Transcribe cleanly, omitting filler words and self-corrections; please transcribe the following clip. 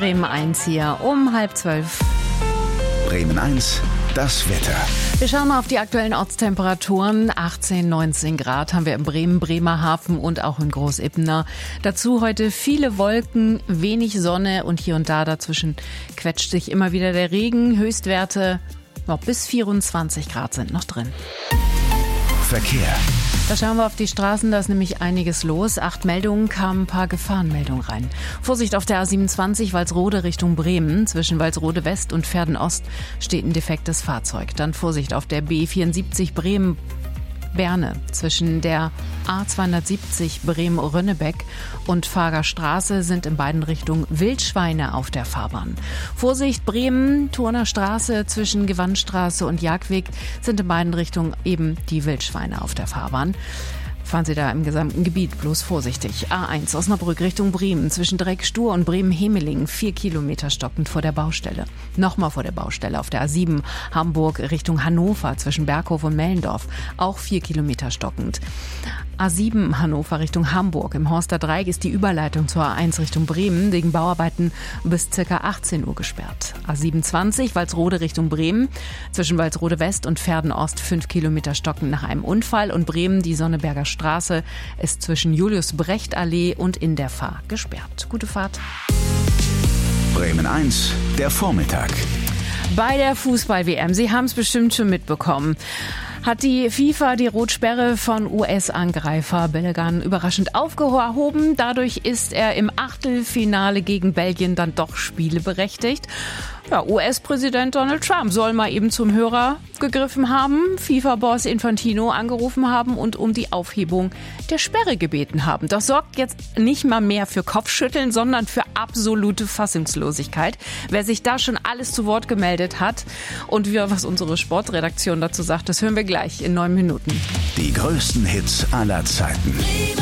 Bremen 1 hier um 11:30. Bremen 1, das Wetter. Wir schauen mal auf die aktuellen Ortstemperaturen. 18, 19 Grad haben wir in Bremen, Bremerhaven und auch in Großippener. Dazu heute viele Wolken, wenig Sonne und hier und da dazwischen quetscht sich immer wieder der Regen. Höchstwerte bis 24 Grad sind noch drin. Verkehr. Da schauen wir auf die Straßen, da ist nämlich einiges los. 8 Meldungen, kamen ein paar Gefahrenmeldungen rein. Vorsicht auf der A27 Walsrode Richtung Bremen. Zwischen Walsrode West und Verden Ost steht ein defektes Fahrzeug. Dann Vorsicht auf der B74 Bremen-Berne. Zwischen der A270 Bremen-Rönnebeck und Farger Straße sind in beiden Richtungen Wildschweine auf der Fahrbahn. Vorsicht Bremen, Turner Straße zwischen Gewandstraße und Jagdweg sind in beiden Richtungen eben die Wildschweine auf der Fahrbahn. Fahren Sie da im gesamten Gebiet bloß vorsichtig. A1 Osnabrück Richtung Bremen zwischen Dreieckstur und Bremen-Hemelingen 4 Kilometer stockend vor der Baustelle. Nochmal vor der Baustelle auf der A7 Hamburg Richtung Hannover zwischen Berghof und Mellendorf auch 4 Kilometer stockend. A7 Hannover Richtung Hamburg. Im Horster Dreieck ist die Überleitung zur A1 Richtung Bremen wegen Bauarbeiten bis ca. 18 Uhr gesperrt. A27 Walsrode Richtung Bremen. Zwischen Walsrode West und Verden Ost 5 Kilometer stockend nach einem Unfall. Und Bremen, die Sonneberger Straße, ist zwischen Julius-Brecht-Allee und in der Fahr gesperrt. Gute Fahrt. Bremen 1, der Vormittag. Bei der Fußball-WM, Sie haben es bestimmt schon mitbekommen, hat die FIFA die Rotsperre von US-Angreifer Bellegan überraschend aufgehoben. Dadurch ist er im Achtelfinale gegen Belgien dann doch spieleberechtigt. Ja, US-Präsident Donald Trump soll mal eben zum Hörer gegriffen haben, FIFA-Boss Infantino angerufen haben und um die Aufhebung der Sperre gebeten haben. Das sorgt jetzt nicht mal mehr für Kopfschütteln, sondern für absolute Fassungslosigkeit. Wer sich da schon alles zu Wort gemeldet hat und was unsere Sportredaktion dazu sagt, das hören wir gleich in 9 Minuten. Die größten Hits aller Zeiten.